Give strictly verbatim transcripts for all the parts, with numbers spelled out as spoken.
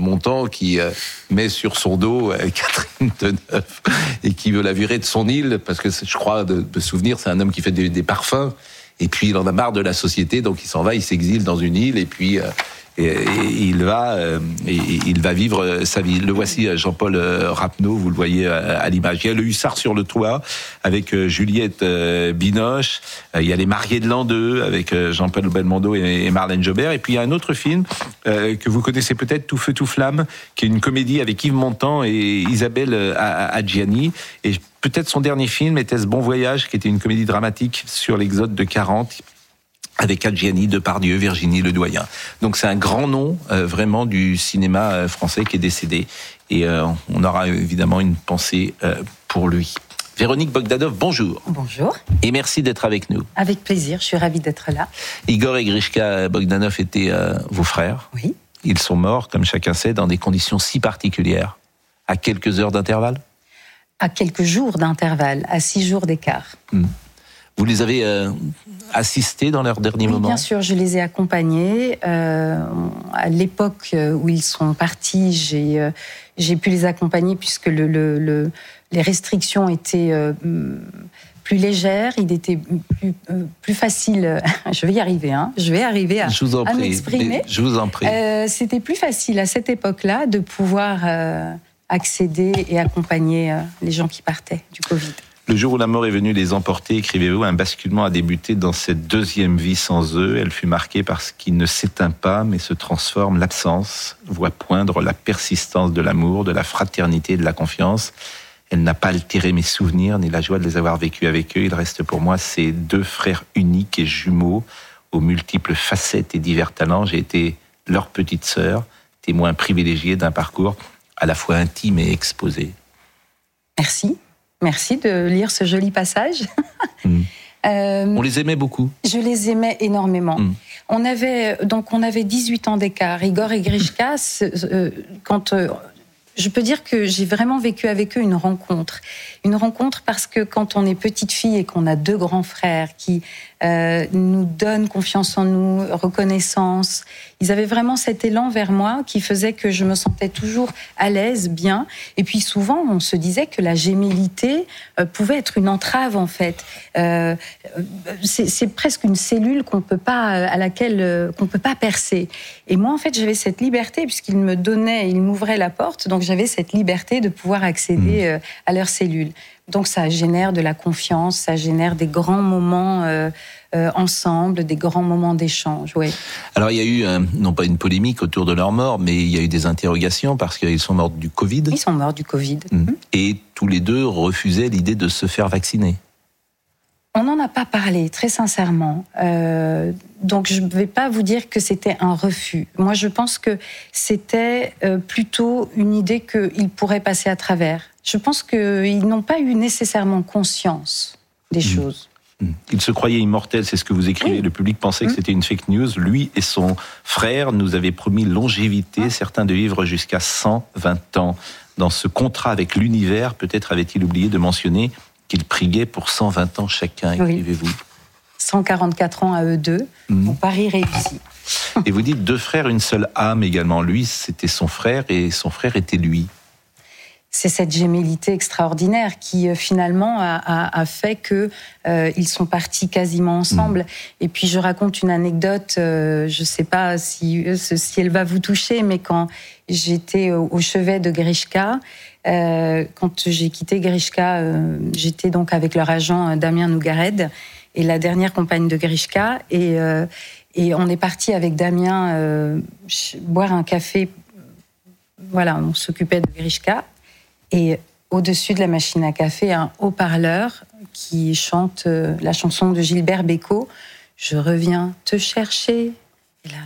Yves Montand qui euh, met sur son dos euh, Catherine Deneuve et qui veut la virer de son île parce que je crois de, de souvenir c'est un homme qui fait des, des parfums et puis il en a marre de la société donc il s'en va, il s'exile dans une île et puis euh, et, et il va euh, et, et il va vivre sa vie. Le voici Jean-Paul Rapneau, vous le voyez à l'image. Il y a le hussard sur le toit avec Juliette Binoche. Il y a les mariés de l'an deux avec Jean-Paul Belmondo et Marlène Jobert. Et puis il y a un autre film euh, que vous connaissez peut-être, Tout feu tout flamme, qui est une comédie avec Yves Montand et Isabelle Adjani. Et peut-être son dernier film était-ce Bon Voyage, qui était une comédie dramatique sur l'exode de quarante. Avec Adjani, Depardieu, Virginie Ledoyen. Donc c'est un grand nom euh, vraiment du cinéma euh, français qui est décédé. Et euh, on aura évidemment une pensée euh, pour lui. Véronique Bogdanov, bonjour. Bonjour. Et merci d'être avec nous. Avec plaisir, je suis ravie d'être là. Igor et Grishka Bogdanov étaient euh, vos frères. Oui. Ils sont morts, comme chacun sait, dans des conditions si particulières. À quelques heures d'intervalle ? À quelques jours d'intervalle, à six jours d'écart. Hum. Vous les avez euh, assistés dans leurs derniers oui, moments ? Bien sûr, je les ai accompagnés. Euh, à l'époque où ils sont partis, j'ai, euh, j'ai pu les accompagner puisque le, le, le, les restrictions étaient euh, plus légères, il était plus, euh, plus facile. Je vais y arriver, hein. Je vais arriver à, je vous en à prie, m'exprimer. Je vous en prie. Euh, c'était plus facile à cette époque-là de pouvoir euh, accéder et accompagner euh, les gens qui partaient du Covid. Le jour où la mort est venue les emporter, écrivez-vous, un basculement a débuté dans cette deuxième vie sans eux. Elle fut marquée par ce qui ne s'éteint pas, mais se transforme. L'absence voit poindre la persistance de l'amour, de la fraternité et de la confiance. Elle n'a pas altéré mes souvenirs, ni la joie de les avoir vécus avec eux. Il reste pour moi ces deux frères uniques et jumeaux, aux multiples facettes et divers talents. J'ai été leur petite sœur, témoin privilégié d'un parcours à la fois intime et exposé. Merci. Merci de lire ce joli passage. Mmh. euh, on les aimait beaucoup. Je les aimais énormément. Mmh. On avait donc on avait dix-huit ans d'écart. Igor et Grishka, euh, quand euh, je peux dire que j'ai vraiment vécu avec eux une rencontre, une rencontre parce que quand on est petite fille et qu'on a deux grands frères qui euh, nous donnent confiance en nous, reconnaissance, ils avaient vraiment cet élan vers moi qui faisait que je me sentais toujours à l'aise, bien. Et puis souvent, on se disait que la gémellité euh, pouvait être une entrave en fait. Euh, c'est, c'est presque une cellule qu'on peut pas, à laquelle euh, qu'on peut pas percer. Et moi, en fait, j'avais cette liberté puisqu'ils me donnaient, ils m'ouvraient la porte, donc j'avais cette liberté de pouvoir accéder euh, à leurs cellules. Donc ça génère de la confiance, ça génère des grands moments euh, euh, ensemble, des grands moments d'échange. Ouais. Alors il y a eu, euh, non pas une polémique autour de leur mort, mais il y a eu des interrogations parce qu'ils sont morts du Covid. Ils sont morts du Covid. Mmh. Et tous les deux refusaient l'idée de se faire vacciner. On n'en a pas parlé, très sincèrement. Euh, donc, je ne vais pas vous dire que c'était un refus. Moi, je pense que c'était euh, plutôt une idée qu'ils pourraient passer à travers. Je pense qu'ils n'ont pas eu nécessairement conscience des mmh. choses. Mmh. Ils se croyaient immortels, c'est ce que vous écrivez. Oui. Le public pensait mmh. que c'était une fake news. Lui et son frère nous avaient promis longévité, ah. certains de vivre jusqu'à cent vingt ans. Dans ce contrat avec l'univers, peut-être avait-il oublié de mentionner qu'ils priaient pour cent vingt ans chacun, écrivez-vous. Oui. cent quarante-quatre ans à eux deux, mmh. mon pari réussi. Et vous dites deux frères, une seule âme également. Lui, c'était son frère et son frère était lui. C'est cette gémellité extraordinaire qui euh, finalement a, a, a fait que euh, ils sont partis quasiment ensemble. Mmh. Et puis je raconte une anecdote, euh, je ne sais pas si, si elle va vous toucher, mais quand j'étais au, au chevet de Grishka, euh, quand j'ai quitté Grishka, euh, j'étais donc avec leur agent Damien Nougared et la dernière compagne de Grishka, et, euh, et on est parti avec Damien euh, boire un café. Voilà, on s'occupait de Grishka. Et au-dessus de la machine à café, un haut-parleur qui chante la chanson de Gilbert Bécaud, « Je reviens te chercher ». Et là,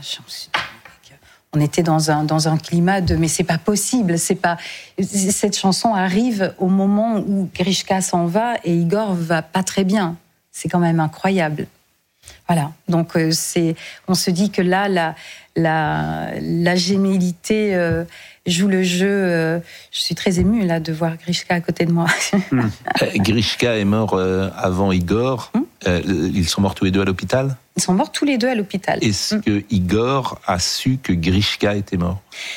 on était dans un, dans un climat de « mais c'est pas possible, c'est pas... » Cette chanson arrive au moment où Grishka s'en va et Igor va pas très bien. C'est quand même incroyable. Voilà, donc c'est, on se dit que là, la, la, la gémellité euh, joue le jeu. Euh, je suis très émue là de voir Grishka à côté de moi. Mmh. euh, Grishka est mort euh, avant Igor. Mmh. Euh, ils sont morts tous les deux à l'hôpital. Ils sont morts tous les deux à l'hôpital. Est-ce mmh. que Igor a su que Grishka était mort ?